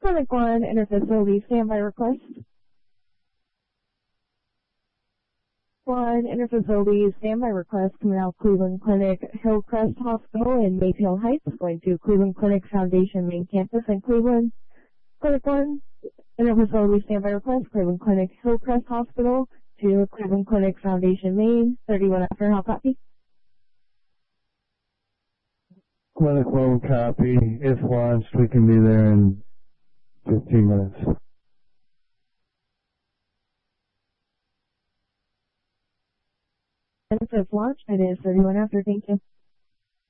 Clinic 1, interfacility standby request. 1, interfacility standby request coming out Cleveland Clinic, Hillcrest Hospital in Mayfield Heights, going to Cleveland Clinic Foundation main campus in Cleveland. Clinic 1, interfacility standby request, Cleveland Clinic, Hillcrest Hospital to Cleveland Clinic Foundation main, 31 after, how copy? Clinic 1 copy. If launched, we can be there in 15 minutes. And if it's launched, it is 31 after, thank you.